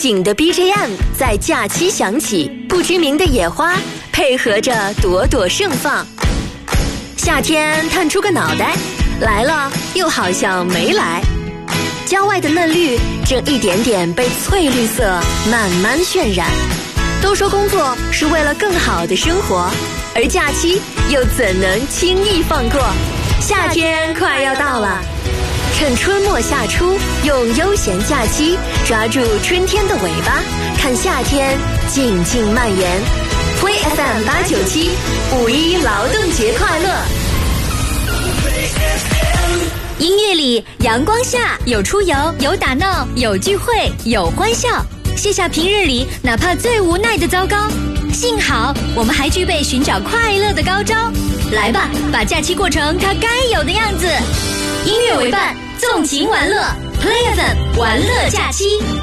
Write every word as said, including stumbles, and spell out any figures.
紧的 B G M 在假期响起，不知名的野花配合着朵朵盛放。夏天探出个脑袋，来了又好像没来。郊外的嫩绿正一点点被翠绿色慢慢渲染。都说工作是为了更好的生活，而假期又怎能轻易放过？夏天快要到了，趁春末夏初，用悠闲假期抓住春天的尾巴，看夏天静静蔓延。Play F M 八九七，五一劳动节快乐！ 音乐里，阳光下有出游，有打闹，有聚会，有欢笑。卸下平日里哪怕最无奈的糟糕，幸好我们还具备寻找快乐的高招。来吧，把假期过成它该有的样子。音乐为伴，纵情玩乐 ，Play F M 玩乐假期。